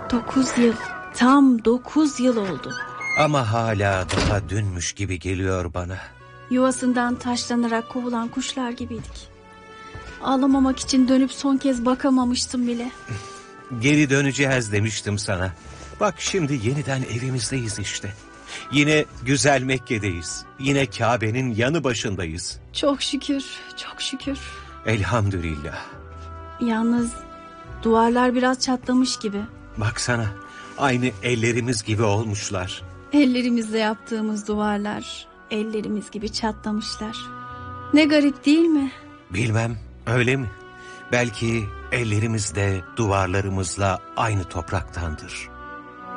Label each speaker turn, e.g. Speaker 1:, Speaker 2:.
Speaker 1: 9 yıl. Tam 9 yıl oldu.
Speaker 2: Ama hala daha dünmüş gibi geliyor bana.
Speaker 1: Yuvasından taşlanarak kovulan kuşlar gibiydik. Ağlamamak için dönüp son kez bakamamıştım bile.
Speaker 2: Geri döneceğiz demiştim sana. Bak şimdi yeniden evimizdeyiz işte. Yine güzel Mekke'deyiz. Yine Kabe'nin yanı başındayız.
Speaker 1: Çok şükür, çok şükür.
Speaker 2: Elhamdülillah.
Speaker 1: Yalnız duvarlar biraz çatlamış gibi.
Speaker 2: Baksana, aynı ellerimiz gibi olmuşlar.
Speaker 1: Ellerimizle yaptığımız duvarlar ellerimiz gibi çatlamışlar. Ne garip değil mi?
Speaker 2: Bilmem, öyle mi? Belki ellerimiz de duvarlarımızla aynı topraktandır.